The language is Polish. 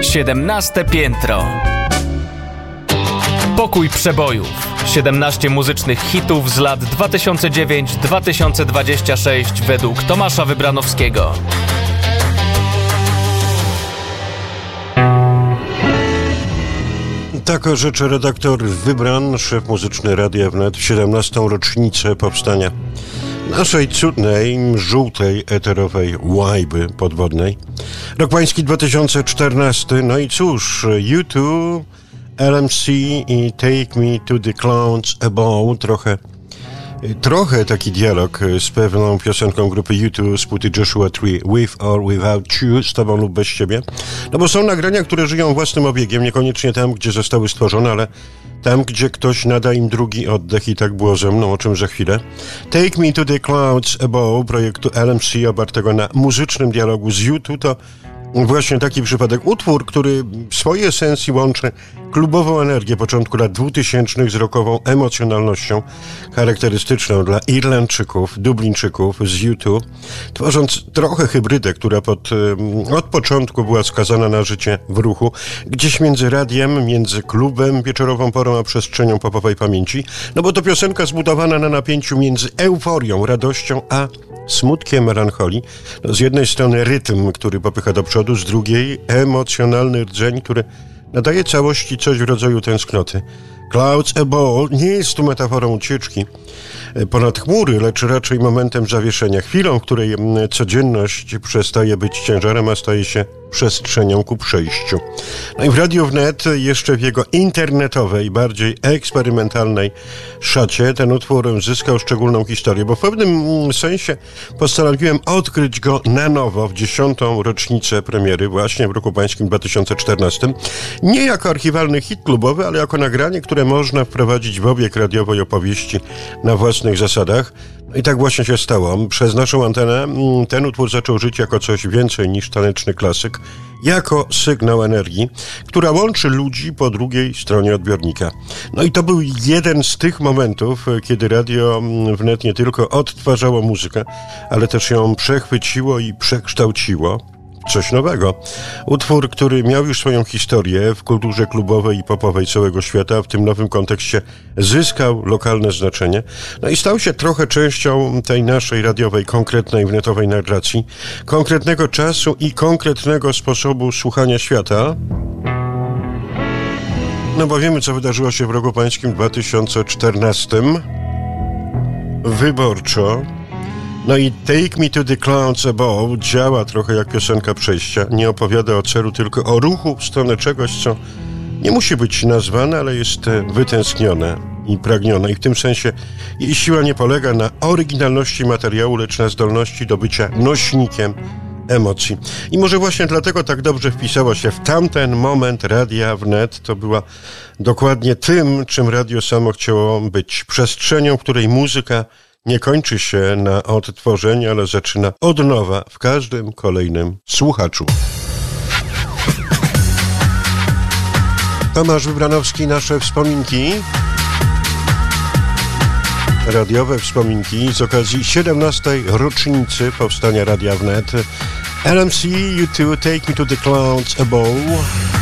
17 piętro. Pokój przebojów. 17 muzycznych hitów z lat 2009-2026 według Tomasza Wybranowskiego. Tak życzy redaktor Wybran, szef muzyczny Radia Wnet w 17. rocznicę powstania naszej cudnej, żółtej, eterowej łajby podwodnej. Rok pański 2014, no i cóż, U2, LMC i Take Me to the Clouds Above, trochę taki dialog z pewną piosenką grupy U2 z płyty Joshua Tree, With or Without You, z tobą lub bez ciebie. No bo są nagrania, które żyją własnym obiegiem, niekoniecznie tam, gdzie zostały stworzone, ale tam, gdzie ktoś nada im drugi oddech i tak było ze mną, o czym za chwilę. Take Me to the Clouds Above projektu LMC opartego na muzycznym dialogu z U2 to właśnie taki przypadek. Utwór, który w swojej esencji łączy klubową energię początku lat 2000 z rockową emocjonalnością charakterystyczną dla Irlandczyków, Dublińczyków z U2, tworząc trochę hybrydę, która od początku była skazana na życie w ruchu, gdzieś między radiem, między klubem, wieczorową porą, a przestrzenią popowej pamięci, no bo to piosenka zbudowana na napięciu między euforią, radością, a smutkiem, melancholii. No, z jednej strony rytm, który popycha do przodu, z drugiej emocjonalny rdzeń, który nadaje całości coś w rodzaju tęsknoty. Clouds Above nie jest tu metaforą ucieczki ponad chmury, lecz raczej momentem zawieszenia, chwilą, w której codzienność przestaje być ciężarem, a staje się przestrzenią ku przejściu. No i w Radiu Wnet, jeszcze w jego internetowej, bardziej eksperymentalnej szacie, ten utwór zyskał szczególną historię, bo w pewnym sensie postanowiłem odkryć go na nowo w 10. rocznicę premiery, właśnie w roku pańskim 2014. Nie jako archiwalny hit klubowy, ale jako nagranie, które można wprowadzić w obieg radiowej opowieści na własnych zasadach. I tak właśnie się stało. Przez naszą antenę ten utwór zaczął żyć jako coś więcej niż taneczny klasyk, jako sygnał energii, która łączy ludzi po drugiej stronie odbiornika. No i to był jeden z tych momentów, kiedy Radio Wnet nie tylko odtwarzało muzykę, ale też ją przechwyciło i przekształciło coś nowego. Utwór, który miał już swoją historię w kulturze klubowej i popowej całego świata, w tym nowym kontekście zyskał lokalne znaczenie, no i stał się trochę częścią tej naszej radiowej, konkretnej, wnetowej narracji, konkretnego czasu i konkretnego sposobu słuchania świata. No bo wiemy, co wydarzyło się w roku pańskim 2014. Wyborczo. No i Take Me to the Clouds Above działa trochę jak piosenka przejścia. Nie opowiada o celu, tylko o ruchu w stronę czegoś, co nie musi być nazwane, ale jest wytęsknione i pragnione. I w tym sensie jej siła nie polega na oryginalności materiału, lecz na zdolności do bycia nośnikiem emocji. I może właśnie dlatego tak dobrze wpisała się w tamten moment Radia Wnet. To była dokładnie tym, czym radio samo chciało być. Przestrzenią, w której muzyka nie kończy się na odtworzeniu, ale zaczyna od nowa w każdym kolejnym słuchaczu. Tomasz Wybranowski, nasze wspominki. Radiowe wspominki z okazji 17. rocznicy powstania Radia Wnet. LMC, U2, Take Me to the Clouds Above.